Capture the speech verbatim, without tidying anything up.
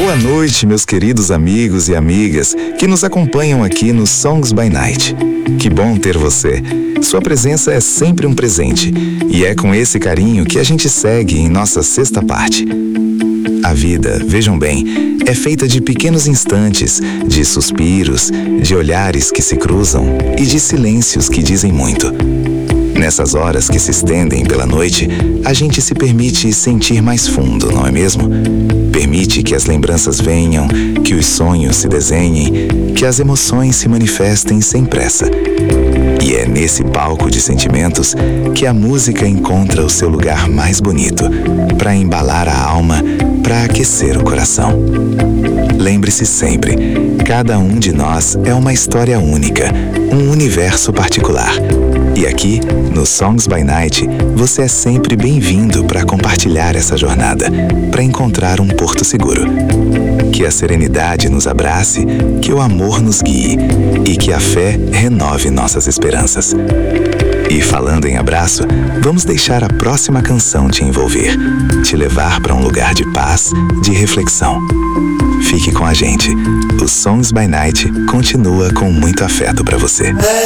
Boa noite, meus queridos amigos e amigas que nos acompanham aqui no Songs by Night. Que bom ter você. Sua presença é sempre um presente e é com esse carinho que a gente segue em nossa sexta parte. A vida, vejam bem, é feita de pequenos instantes, de suspiros, de olhares que se cruzam e de silêncios que dizem muito. Nessas horas que se estendem pela noite, a gente se permite sentir mais fundo, não é mesmo? Permite que as lembranças venham, que os sonhos se desenhem, que as emoções se manifestem sem pressa. E é nesse palco de sentimentos que a música encontra o seu lugar mais bonito, para embalar a alma, para aquecer o coração. Lembre-se sempre, cada um de nós é uma história única, um universo particular. E aqui, no Songs by Night, você é sempre bem-vindo para compartilhar essa jornada, para encontrar um porto seguro. Que a serenidade nos abrace, que o amor nos guie e que a fé renove nossas esperanças. E falando em abraço, vamos deixar a próxima canção te envolver, te levar para um lugar de paz, de reflexão. Fique com a gente. O Songs by Night continua com muito afeto para você.